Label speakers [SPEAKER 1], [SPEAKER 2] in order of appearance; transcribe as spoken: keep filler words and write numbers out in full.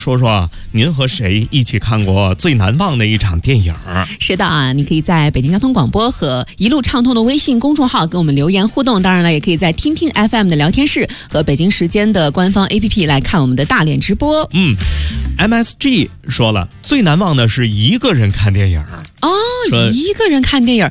[SPEAKER 1] 说说您和谁一起看过最难忘的一场电影？
[SPEAKER 2] 是的啊，你可以在北京交通广播和一路畅通的微信公众号跟我们留言互动。当然了，也可以在听听 F M 的聊天室和北京时间的官方 A P P 来看我们的大脸直播。
[SPEAKER 1] 嗯 ，M S G 说了，最难忘的是一个人看电影。
[SPEAKER 2] 哦，一个人看电影。